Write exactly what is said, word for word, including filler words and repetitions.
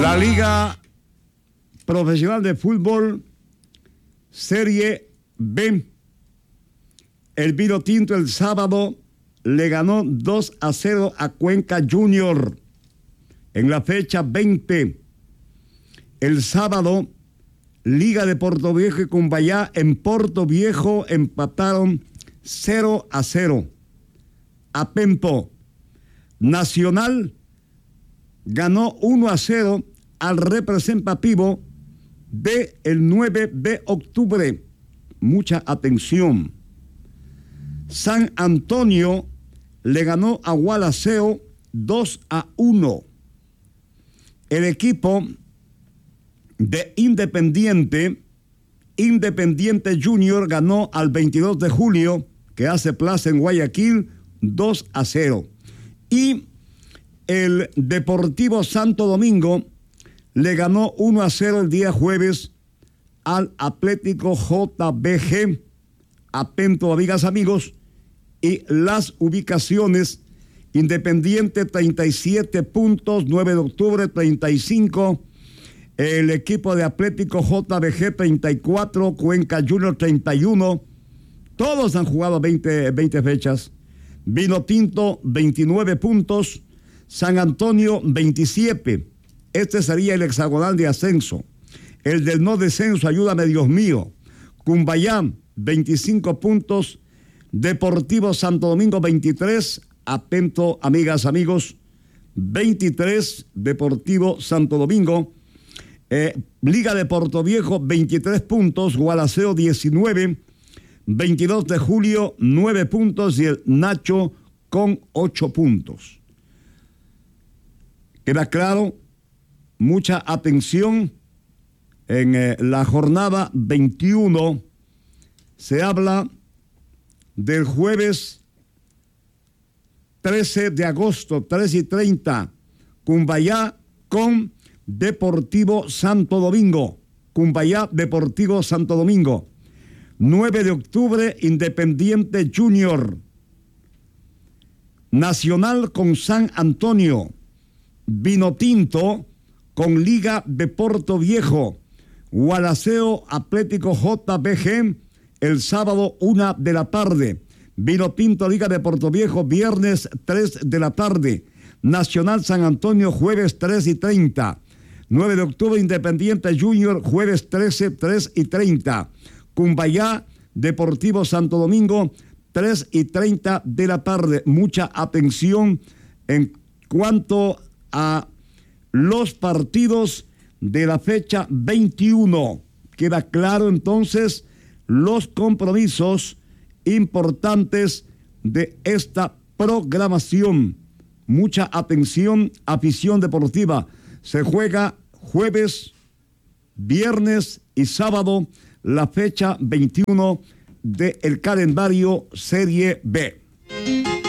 La Liga Profesional de Fútbol, Serie B. El Vinotinto el sábado le ganó dos a cero a Cuenca Junior en la fecha veinte. El sábado, Liga de Porto Viejo y Cumbayá en Porto Viejo empataron cero a cero. Apempo Nacional ganó uno a cero al representativo de el nueve de octubre. Mucha atención. San Antonio le ganó a Gualaceo dos a uno. El equipo de Independiente, Independiente Junior ganó al veintidós de julio, que hace plaza en Guayaquil, dos a cero. Y el Deportivo Santo Domingo le ganó uno a cero el día jueves al Atlético J B G. Atento, amigas, amigos, y las ubicaciones: Independiente treinta y siete puntos, nueve de octubre treinta y cinco, el equipo de Atlético J B G treinta y cuatro, Cuenca Junior treinta y uno, todos han jugado veinte, veinte fechas. Vinotinto veintinueve puntos, San Antonio veintisiete. Este sería el hexagonal de ascenso. El del no descenso, ayúdame Dios mío. Cumbayá veinticinco puntos, Deportivo Santo Domingo veintitrés, atento amigas, amigos, veintitrés, Deportivo Santo Domingo. Eh, Liga de Porto Viejo veintitrés puntos, Gualaceo diecinueve, veintidós de julio nueve puntos y el Nacho con ocho puntos. Queda claro, mucha atención. En eh, la jornada veintiuno se habla del jueves trece de agosto, tres y treinta, Cumbayá con Deportivo Santo Domingo. Cumbayá, Deportivo Santo Domingo. nueve de octubre, Independiente Junior. Nacional con San Antonio. Vinotinto con Liga de Porto Viejo. Gualaceo Atlético J B G el sábado una de la tarde. Vinotinto Liga de Porto Viejo viernes tres de la tarde. Nacional San Antonio jueves tres y treinta. nueve de octubre Independiente Junior jueves trece, tres y treinta. Cumbayá Deportivo Santo Domingo tres y treinta de la tarde. Mucha atención en cuanto a los partidos de la fecha veintiuno. Queda claro entonces los compromisos importantes de esta programación. Mucha atención, afición deportiva. Se juega jueves, viernes y sábado la fecha veintiuno del calendario Serie B.